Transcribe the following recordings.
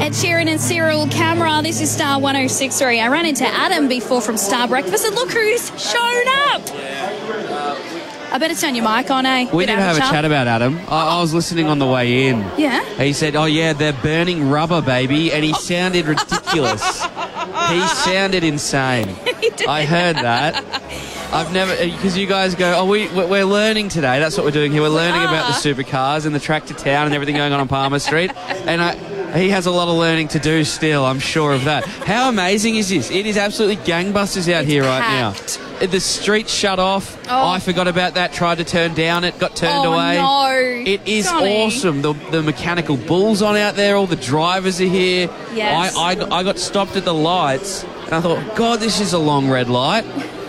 Ed Sheeran and Cyril Camera. This is Star 106.3. I ran into Adam before from Star Breakfast, and look who's shown up. I better turn your mic on, eh? We did have a chat about Adam. I was listening on the way in. Yeah? He said, oh, yeah, they're burning rubber, baby, and he sounded ridiculous. He sounded insane. He did. I heard that. I've never... Because you guys go, oh, we're learning today. That's what we're doing here. We're learning about the supercars and the track to town and everything going on Palmer Street. And he has a lot of learning to do still, I'm sure of that. How amazing is this? It is absolutely gangbusters out here right now. The street's shut off. Oh. I forgot about that, tried to turn down it, got turned away. No. It is Johnny. awesome. The mechanical bulls on out there, all the drivers are here. Yes. I got stopped at the lights and I thought, God, this is a long red light.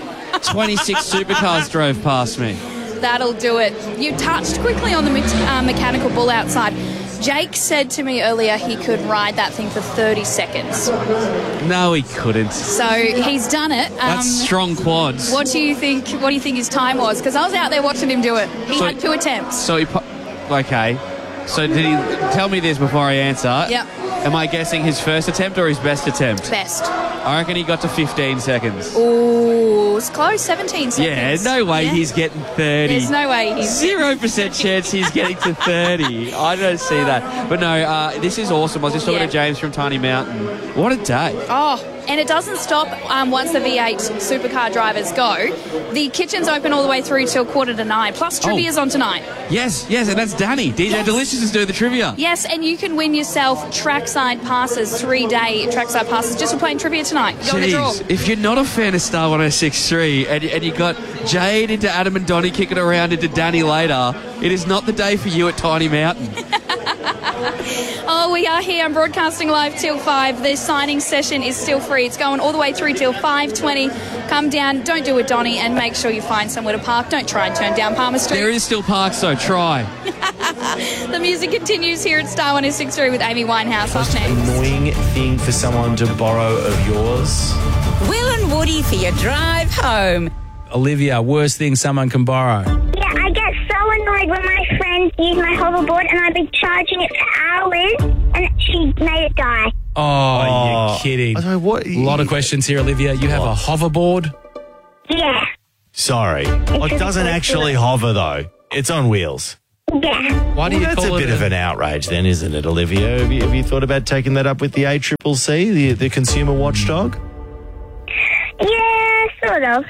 26 supercars drove past me. That'll do it. You touched quickly on the mechanical bull outside. Jake said to me earlier he could ride that thing for 30 seconds. No, he couldn't. So he's done it. That's strong quads. What do you think his time was? Because I was out there watching him do it. He had 2 attempts. So okay. So did he tell me this before I answer? Yep. Am I guessing his first attempt or his best attempt? Best. I reckon he got to 15 seconds. Ooh, it's close. 17 seconds. Yeah, no way he's getting 30. There's no way he's... 0% chance he's getting to 30. I don't see that. But no, this is awesome. I was just talking to James from Tiny Mountain. What a day. Oh, and it doesn't stop once the V8 supercar drivers go. The kitchen's open all the way through till 8:45. Plus trivia's on tonight. Yes, and that's Danny. DJ Delicious is doing the trivia. Yes, and you can win yourself trackside passes, 3-day trackside passes, just for playing trivia tonight. Go in the draw. If you're not a fan of Star 106.3 and you got Jade into Adam and Donnie kicking around into Danny later, it is not the day for you at Tiny Mountain. Oh, we are here. I'm broadcasting live till 5. The signing session is still free. It's going all the way through till 5:20. Come down, don't do it, Donnie, and make sure you find somewhere to park. Don't try and turn down Palmer Street. There is still parks, though. Try. The music continues here at Star 106.3 with Amy Winehouse. Up next. Annoying thing for someone to borrow of yours? Will and Woody for your drive home. Olivia, worst thing someone can borrow? Yeah, I get so annoyed when my friends use my hoverboard and I've been charging it for hours and she made it die. Oh, you're kidding. I don't know what. A lot of questions here, Olivia. You have a hoverboard? Yeah. Sorry. It doesn't actually hover, though. It's on wheels. Yeah. Why do you That's call a bit of an outrage then, isn't it, Olivia? Have you thought about taking that up with the ACCC, the consumer watchdog? Yeah, sort of.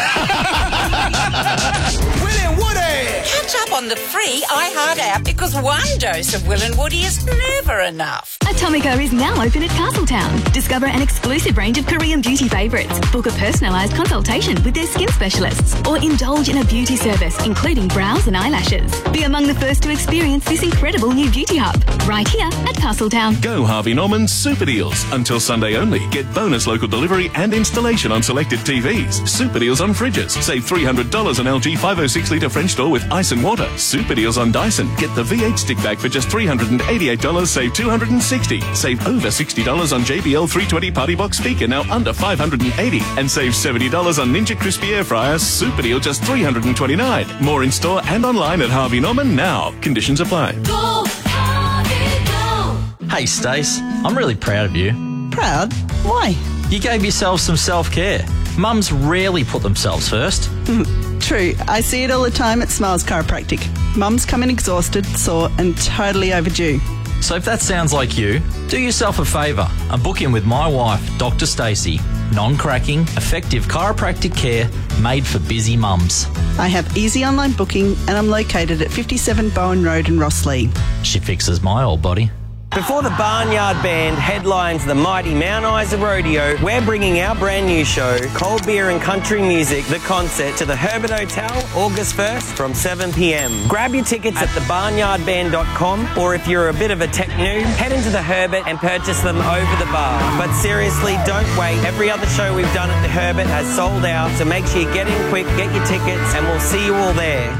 Will and Woody! Catch up on the free iHeart app because one dose of Will and Woody is never enough. Atomica is now open at Castletown. Discover an exclusive range of Korean beauty favourites. Book a personalised consultation with their skin specialists or indulge in a beauty service, including brows and eyelashes. Be among the first to experience this incredible new beauty hub right here at Castletown. Go Harvey Norman's Super Deals. Until Sunday only. Get bonus local delivery and installation on selected TVs. Super Deals on fridges. Save $300 on LG 506 litre French door with ice and water. Super Deals on Dyson. Get the V8 stick bag for just $388. Save $260. Save over $60 on JBL 320 Party Box speaker, now under $580. And save $70 on Ninja Crispy Air Fryer. Super Deal just $329. More in store and online at Harvey Norman now. Conditions apply. Go, Harvey, go! Hey, Stace, I'm really proud of you. Proud? Why? You gave yourself some self-care. Mums rarely put themselves first. True. I see it all the time at Smiles Chiropractic. Mums come in exhausted, sore and totally overdue. So if that sounds like you, do yourself a favour and book in with my wife, Dr. Stacey. Non-cracking, effective chiropractic care made for busy mums. I have easy online booking and I'm located at 57 Bowen Road in Rosslea. She fixes my old body. Before the Barnyard Band headlines the mighty Mount Isa Rodeo, we're bringing our brand new show, Cold Beer and Country Music, The Concert, to the Herbert Hotel, August 1st from 7 p.m. Grab your tickets at thebarnyardband.com, or if you're a bit of a tech noob, head into the Herbert and purchase them over the bar. But seriously, don't wait. Every other show we've done at the Herbert has sold out, so make sure you get in quick, get your tickets, and we'll see you all there.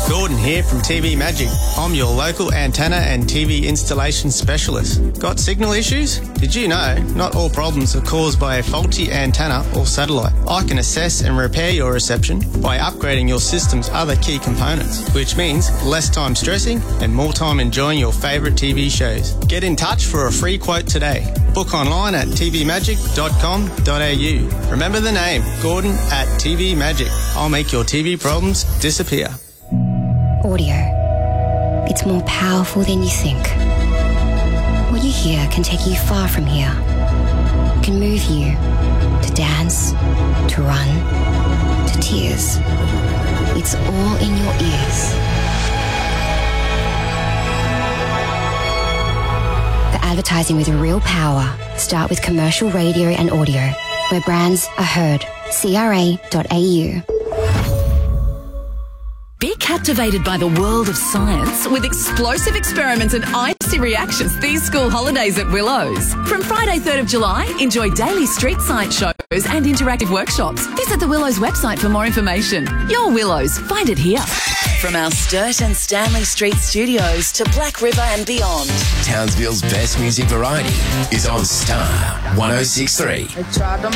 Gordon here from TV Magic. I'm your local antenna and TV installation specialist. Got signal issues? Did you know not all problems are caused by a faulty antenna or satellite? I can assess and repair your reception by upgrading your system's other key components, which means less time stressing and more time enjoying your favourite TV shows. Get in touch for a free quote today. Book online at tvmagic.com.au. Remember the name, Gordon at TV Magic. I'll make your TV problems disappear. Audio. It's more powerful than you think. What you hear can take you far from here. It can move you to dance, to run, to tears. It's all in your ears. For advertising with real power, start with commercial radio and audio, where brands are heard. CRA.au. Be captivated by the world of science with explosive experiments and icy reactions these school holidays at Willows. From Friday 3rd of July, enjoy daily street science shows and interactive workshops. Visit the Willows website for more information. Your Willows, find it here. From our Sturt and Stanley Street studios to Black River and beyond, Townsville's best music variety is on Star 106.3.